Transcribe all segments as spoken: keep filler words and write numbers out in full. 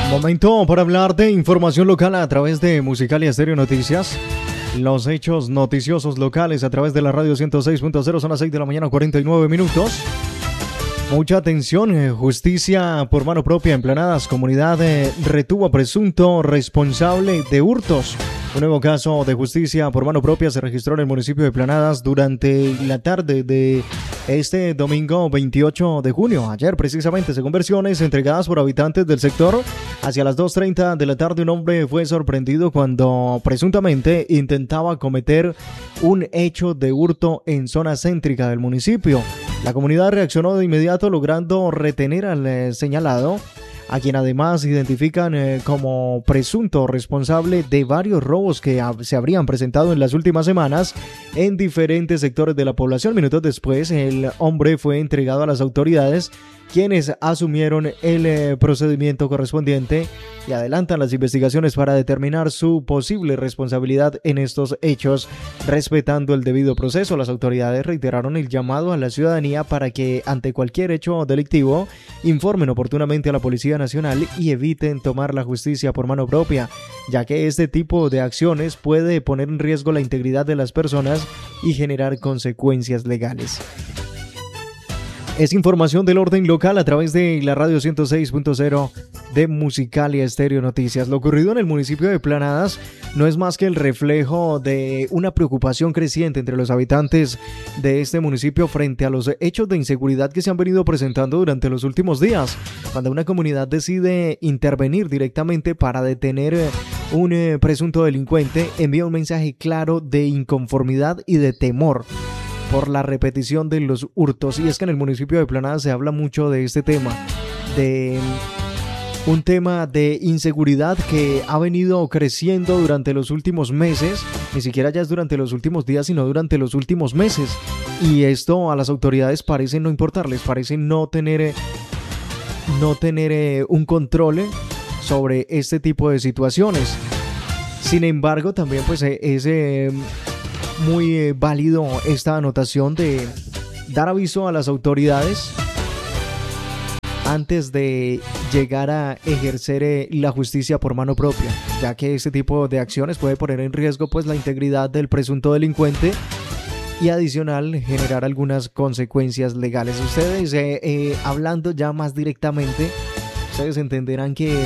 Momento para hablar de información local a través de Musicalia Estéreo Noticias. Los hechos noticiosos locales a través de la radio ciento seis punto cero, son las seis de la mañana, cuarenta y nueve minutos. Mucha atención, justicia por mano propia en Planadas. Comunidad eh, retuvo a presunto responsable de hurtos. Un nuevo caso de justicia por mano propia se registró en el municipio de Planadas durante la tarde de este domingo veintiocho de junio. Ayer, precisamente, según versiones entregadas por habitantes del sector, hacia las dos treinta de la tarde un hombre fue sorprendido cuando presuntamente intentaba cometer un hecho de hurto en zona céntrica del municipio. La comunidad reaccionó de inmediato, logrando retener al eh, señalado, a quien además identifican eh, como presunto responsable de varios robos que ha, se habrían presentado en las últimas semanas en diferentes sectores de la población. Minutos después, el hombre fue entregado a las autoridades, quienes asumieron el eh, procedimiento correspondiente y adelantan las investigaciones para determinar su posible responsabilidad en estos hechos, respetando el debido proceso. Las autoridades reiteraron el llamado a la ciudadanía para que, ante cualquier hecho delictivo, informen oportunamente a la Policía Nacional y eviten tomar la justicia por mano propia, ya que este tipo de acciones puede poner en riesgo la integridad de las personas y generar consecuencias legales. Es información del orden local a través de la radio ciento seis punto cero de Musicalia Estéreo Noticias. Lo ocurrido en el municipio de Planadas no es más que el reflejo de una preocupación creciente entre los habitantes de este municipio frente a los hechos de inseguridad que se han venido presentando durante los últimos días. Cuando una comunidad decide intervenir directamente para detener un eh, presunto delincuente, envía un mensaje claro de inconformidad y de temor por la repetición de los hurtos. Y es que en el municipio de Planadas se habla mucho de este tema, de un tema de inseguridad que ha venido creciendo durante los últimos meses, ni siquiera ya es durante los últimos días, sino durante los últimos meses. Y esto a las autoridades parece no importarles, parece no tener, no tener un control sobre este tipo de situaciones. Sin embargo, también pues es eh, muy eh, válido esta anotación de dar aviso a las autoridades antes de llegar a ejercer eh, la justicia por mano propia, ya que este tipo de acciones puede poner en riesgo pues la integridad del presunto delincuente y adicional generar algunas consecuencias legales. Ustedes eh, eh, hablando ya más directamente, ustedes entenderán que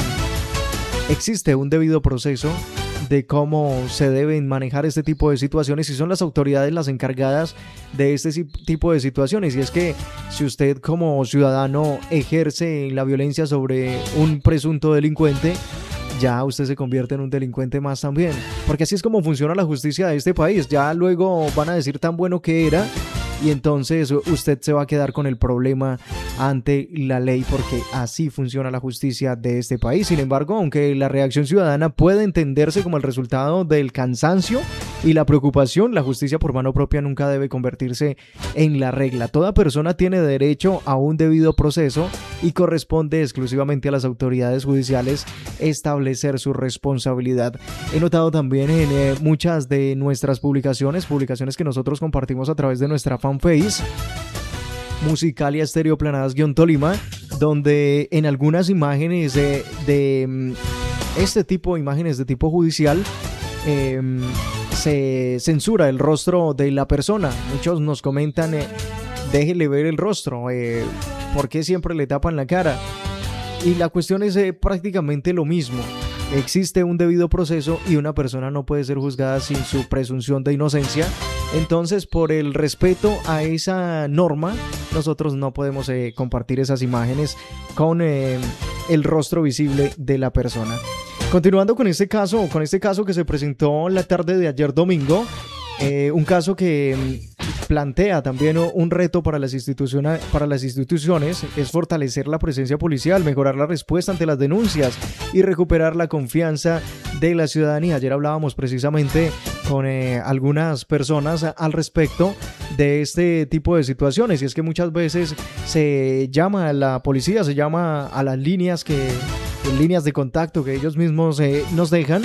existe un debido proceso de cómo se deben manejar este tipo de situaciones y son las autoridades las encargadas de este tipo de situaciones. Y es que si usted como ciudadano ejerce la violencia sobre un presunto delincuente, ya usted se convierte en un delincuente más también, porque así es como funciona la justicia de este país. Ya luego van a decir tan bueno que era y entonces usted se va a quedar con el problema ante la ley, porque así funciona la justicia de este país. Sin embargo, aunque la reacción ciudadana puede entenderse como el resultado del cansancio y la preocupación, la justicia por mano propia nunca debe convertirse en la regla. Toda persona tiene derecho a un debido proceso y corresponde exclusivamente a las autoridades judiciales establecer su responsabilidad. He notado también en eh, muchas de nuestras publicaciones, publicaciones que nosotros compartimos a través de nuestra fanpage Musicalia Estéreo Planadas-Tolima, donde en algunas imágenes de, de este tipo, imágenes de tipo judicial, eh, se censura el rostro de la persona. Muchos nos comentan, eh, déjele ver el rostro, eh, ¿por qué siempre le tapan la cara? Y la cuestión es eh, prácticamente lo mismo. Existe un debido proceso y una persona no puede ser juzgada sin su presunción de inocencia. Entonces, por el respeto a esa norma, nosotros no podemos eh, compartir esas imágenes con eh, el rostro visible de la persona. Continuando con este caso, con este caso que se presentó la tarde de ayer domingo, eh, un caso que plantea también un reto para las instituciones, para las instituciones es fortalecer la presencia policial, mejorar la respuesta ante las denuncias y recuperar la confianza de la ciudadanía. Ayer hablábamos precisamente con eh, algunas personas al respecto de este tipo de situaciones, y es que muchas veces se llama a la policía, se llama a las líneas que líneas de contacto que ellos mismos eh, nos dejan,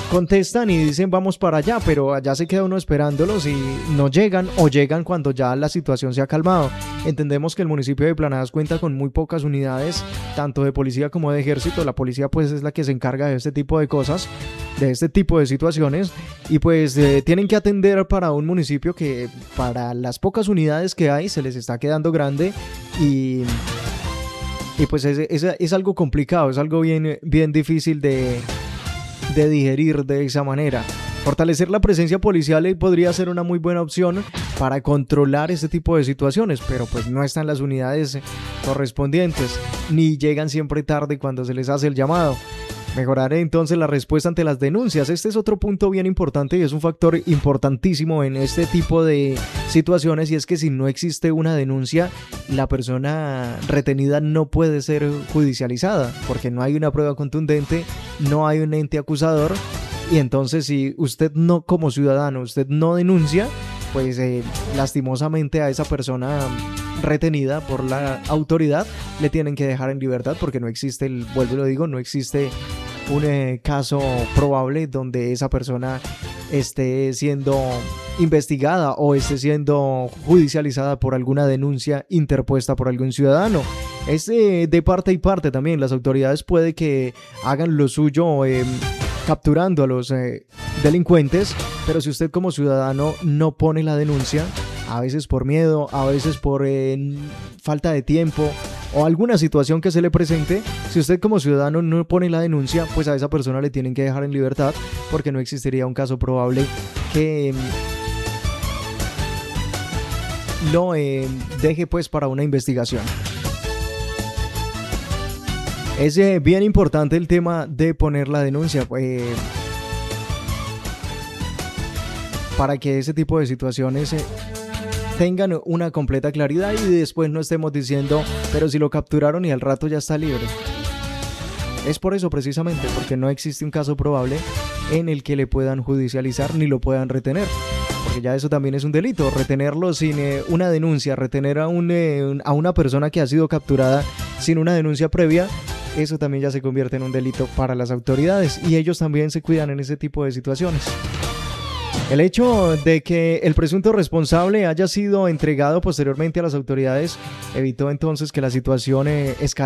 contestan y dicen vamos para allá, pero allá se queda uno esperándolos y no llegan o llegan cuando ya la situación se ha calmado. Entendemos que el municipio de Planadas cuenta con muy pocas unidades, tanto de policía como de ejército. La policía pues es la que se encarga de este tipo de cosas, de este tipo de situaciones, y pues eh, tienen que atender para un municipio que para las pocas unidades que hay se les está quedando grande y, y pues es, es, es algo complicado, es algo bien, bien difícil de, de digerir de esa manera. Fortalecer la presencia policial podría ser una muy buena opción para controlar este tipo de situaciones, pero pues no están las unidades correspondientes, ni llegan siempre tarde cuando se les hace el llamado. Mejorar entonces la respuesta ante las denuncias. Este es otro punto bien importante y es un factor importantísimo en este tipo de situaciones, y es que si no existe una denuncia, la persona retenida no puede ser judicializada porque no hay una prueba contundente, no hay un ente acusador, y entonces si usted no, como ciudadano, usted no denuncia, pues eh, lastimosamente a esa persona retenida por la autoridad le tienen que dejar en libertad porque no existe, el, vuelvo y lo digo, no existe un eh, caso probable donde esa persona esté siendo investigada o esté siendo judicializada por alguna denuncia interpuesta por algún ciudadano. Es eh, de parte y parte también. Las autoridades puede que hagan lo suyo eh, capturando a los eh, delincuentes, pero si usted como ciudadano no pone la denuncia, a veces por miedo, a veces por eh, falta de tiempo o alguna situación que se le presente, si usted como ciudadano no pone la denuncia, pues a esa persona le tienen que dejar en libertad porque no existiría un caso probable que lo eh, deje pues para una investigación. Es eh, bien importante el tema de poner la denuncia eh, para que ese tipo de situaciones eh, tengan una completa claridad y después no estemos diciendo, pero si lo capturaron y al rato ya está libre. Es por eso precisamente, porque no existe un caso probable en el que le puedan judicializar ni lo puedan retener, porque ya eso también es un delito, retenerlo sin eh, una denuncia, retener a, un, eh, a una persona que ha sido capturada sin una denuncia previa, eso también ya se convierte en un delito para las autoridades y ellos también se cuidan en ese tipo de situaciones. El hecho de que el presunto responsable haya sido entregado posteriormente a las autoridades evitó entonces que la situación eh, escalara.